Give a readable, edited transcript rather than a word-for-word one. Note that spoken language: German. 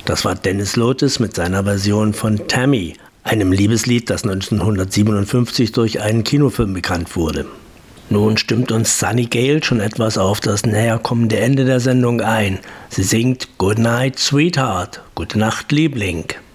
Das war Dennis Lotis mit seiner Version von Tammy, einem Liebeslied, das 1957 durch einen Kinofilm bekannt wurde. Nun stimmt uns Sunny Gale schon etwas auf das näherkommende Ende der Sendung ein. Sie singt Good Night, Sweetheart, Gute Nacht, Liebling.